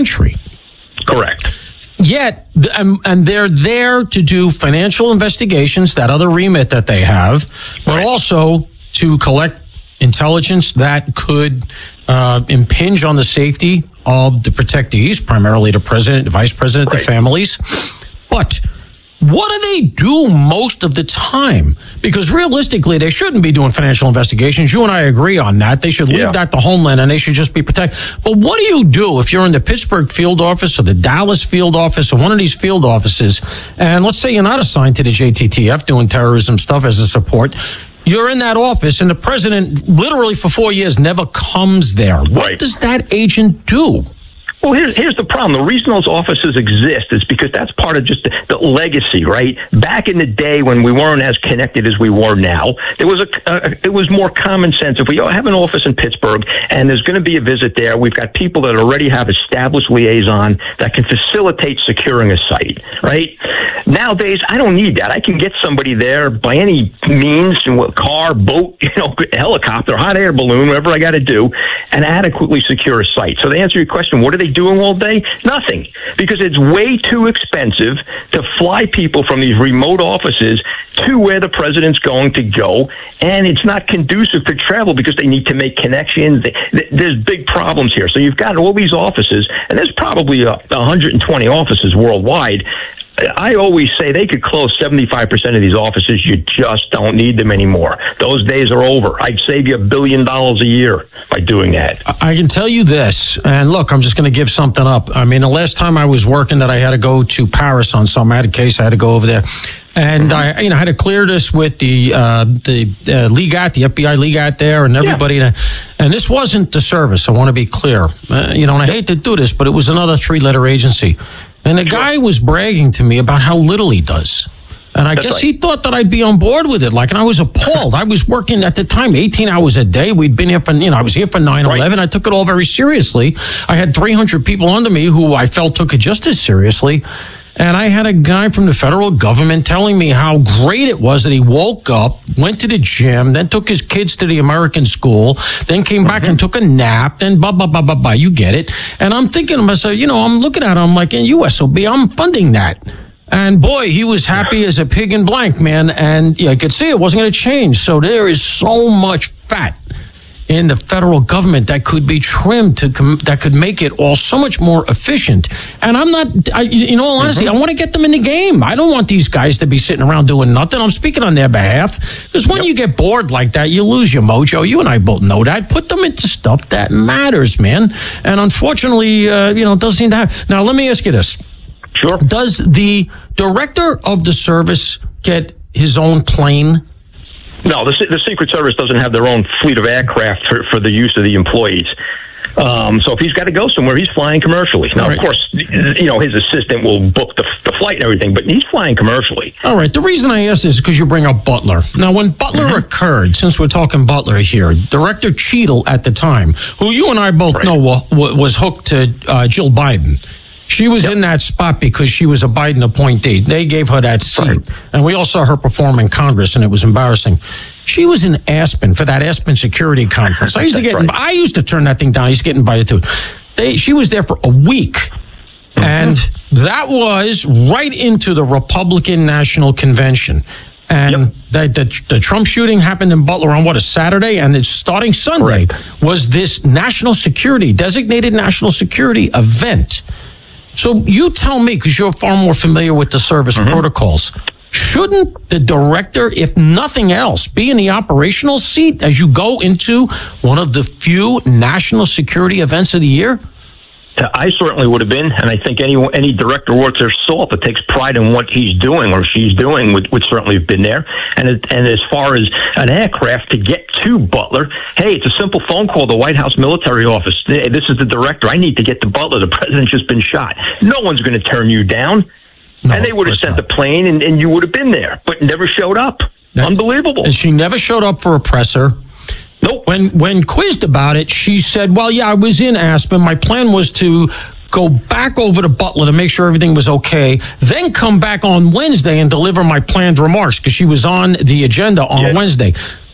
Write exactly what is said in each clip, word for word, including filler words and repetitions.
country. Correct. Yet, and, and they're there to do financial investigations, that other remit that they have, but right. also to collect intelligence that could uh, impinge on the safety of the protectees, primarily the president, the vice president, right. the families. But what do they do most of the time? Because realistically, they shouldn't be doing financial investigations. You and I agree on that. They should leave yeah. that to Homeland, and they should just be protected. But what do you do if you're in the Pittsburgh field office or the Dallas field office or one of these field offices, and let's say you're not assigned to the J T T F doing terrorism stuff as a support? You're in that office, and the president literally for four years never comes there. What right. does that agent do? Well, here's, here's the problem. The reason those offices exist is because that's part of just the, the legacy, right? Back in the day when we weren't as connected as we were now, there was a, uh, it was more common sense. If we have an office in Pittsburgh and there's going to be a visit there, we've got people that already have established liaison that can facilitate securing a site, right? Nowadays, I don't need that. I can get somebody there by any means, car, boat, you know, helicopter, hot air balloon, whatever I got to do, and adequately secure a site. So to answer your question, what are they doing all day? Nothing. Because it's way too expensive to fly people from these remote offices to where the president's going to go, and it's not conducive for travel because they need to make connections. There's big problems here. So you've got all these offices, and there's probably one hundred twenty offices worldwide. I always say they could close seventy-five percent of these offices. You just don't need them anymore. Those days are over. I'd save you a billion dollars a year by doing that. I can tell you this, and look, I'm just going to give something up. I mean, the last time I was working that I had to go to Paris on some, I had a case, I had to go over there. And mm-hmm. I, you know, had to clear this with the uh, the uh, Legat, the F B I Legat there, and everybody. Yeah. And this wasn't the service. I want to be clear. Uh, you know, and I hate to do this, but it was another three-letter agency. And the guy was bragging to me about how little he does. And I That's guess right. he thought that I'd be on board with it. Like, and I was appalled. I was working at the time eighteen hours a day. We'd been here for, you know, I was here for nine eleven. Right. I took it all very seriously. I had three hundred people under me who I felt took it just as seriously. And I had a guy from the federal government telling me how great it was that he woke up, went to the gym, then took his kids to the American school, then came back mm-hmm. and took a nap, then blah, blah, blah, blah, blah. You get it. And I'm thinking to myself, you know, I'm looking at him, I'm like, in U S O B, I'm funding that. And boy, he was happy as a pig in blank, man. And yeah, I could see it wasn't going to change. So there is so much fat in the federal government that could be trimmed to com- that could make it all so much more efficient. And I'm not, I, in all honesty, mm-hmm. I want to get them in the game. I don't want these guys to be sitting around doing nothing. I'm speaking on their behalf, because when yep. you get bored like that, you lose your mojo. You and I both know that. Put them into stuff that matters, man. And unfortunately, uh, you know, it doesn't seem to happen. Now, let me ask you this. Sure. Does the director of the service get his own plane? No, the, the Secret Service doesn't have their own fleet of aircraft for, for the use of the employees. Um, so if he's got to go somewhere, he's flying commercially. Now, right. of course, you know, his assistant will book the, the flight and everything, but he's flying commercially. All right. The reason I ask this is because you bring up Butler. Now, when Butler mm-hmm. occurred, since we're talking Butler here, Director Cheadle at the time, who you and I both right. know w- was hooked to uh, Jill Biden. She was yep. in that spot because she was a Biden appointee. They gave her that seat. Right. And we all saw her perform in Congress, and it was embarrassing. She was in Aspen for that Aspen Security Conference. I used to get, right. I used to turn that thing down. I used to get invited to it. They, she was there for a week. Mm-hmm. And that was right into the Republican National Convention. And yep. the, the, the Trump shooting happened in Butler on, what, a Saturday? And it's starting Sunday. Correct. Was this national security, designated national security event. So you tell me, because you're far more familiar with the service mm-hmm. protocols, shouldn't the director, if nothing else, be in the operational seat as you go into one of the few national security events of the year? I certainly would have been, and I think any any director worth their salt that takes pride in what he's doing or she's doing would, would certainly have been there. And it, and as far as an aircraft to get to Butler, hey, it's a simple phone call to the White House military office. Hey, this is the director. I need to get to Butler. The president's just been shot. No one's going to turn you down. No, and they would have sent not. the plane, and, and you would have been there, but never showed up. That, Unbelievable. And she never showed up for a presser. Nope. When when quizzed about it, she said, well, yeah, I was in Aspen. My plan was to go back over to Butler to make sure everything was okay, then come back on Wednesday and deliver my planned remarks, because she was on the agenda on yeah. Wednesday.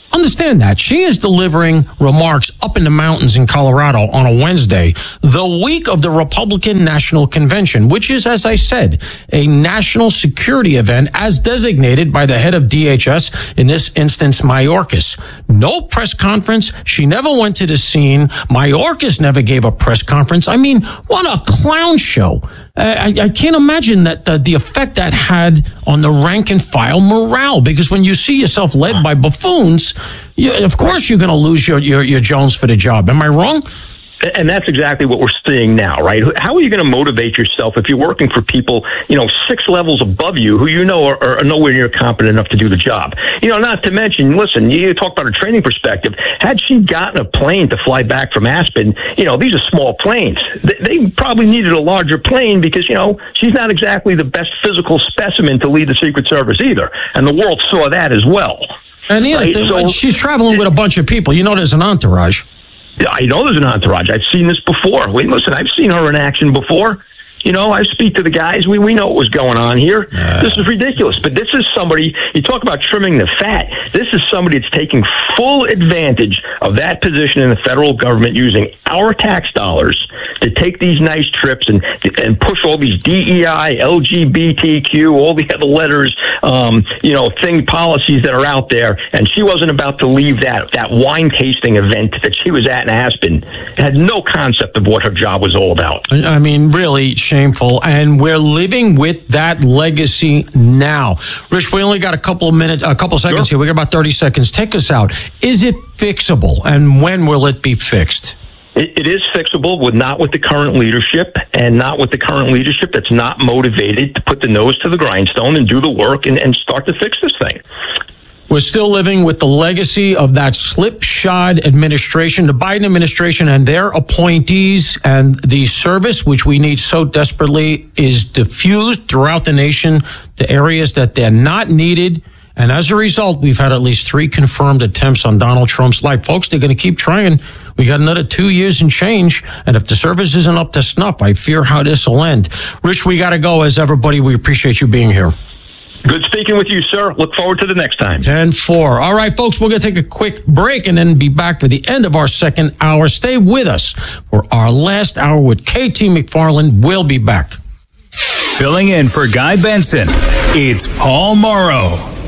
Understand that. She is delivering remarks up in the mountains in Colorado on a Wednesday, the week of the Republican National Convention, which is, as I said, a national security event as designated by the head of D H S, in this instance, Mayorkas. No press conference. She never went to the scene. Mayorkas never gave a press conference. I mean, what a clown show. I, I can't imagine that the, the effect that had on the rank and file morale, because when you see yourself led by buffoons, you, of course you're going to lose your, your, your Jones for the job. Am I wrong? And that's exactly what we're seeing now, right? How are you going to motivate yourself if you're working for people, you know, six levels above you who you know are, are nowhere near competent enough to do the job? You know, not to mention, listen, you talk about a training perspective. Had she gotten a plane to fly back from Aspen, you know, these are small planes. They, they probably needed a larger plane because, you know, she's not exactly the best physical specimen to lead the Secret Service either. And the world saw that as well. And yeah, right? so, she's traveling with a bunch of people. You know, there's an entourage. I know there's an entourage. I've seen this before. Wait, listen, I've seen her in action before. You know, I speak to the guys. We we know what was going on here. Uh, this is ridiculous. But this is somebody, you talk about trimming the fat. This is somebody that's taking full advantage of that position in the federal government, using our tax dollars to take these nice trips and and push all these D E I, L G B T Q, all the other letters, um, you know, thing policies that are out there. And she wasn't about to leave that, that wine tasting event that she was at in Aspen. Had no concept of what her job was all about. I mean, really shameful, and we're living with that legacy now. Rich, we only got a couple of minutes, a couple of seconds sure. here. We got about thirty seconds. Take us out. Is it fixable, and when will it be fixed? It, it is fixable, with not with the current leadership, and not with the current leadership that's not motivated to put the nose to the grindstone and do the work and, and start to fix this thing. We're still living with the legacy of that slipshod administration, the Biden administration and their appointees, and the service, which we need so desperately, is diffused throughout the nation to areas that they're not needed. And as a result, we've had at least three confirmed attempts on Donald Trump's life. Folks, they're going to keep trying. We got another two years and change. And if the service isn't up to snuff, I fear how this will end. Rich, we got to go. As everybody, we appreciate you being here. Good speaking with you, sir. Look forward to the next time. ten four. All right, folks, we're going to take a quick break and then be back for the end of our second hour. Stay with us for our last hour with K T McFarland. We'll be back. Filling in for Guy Benson, it's Paul Morrow.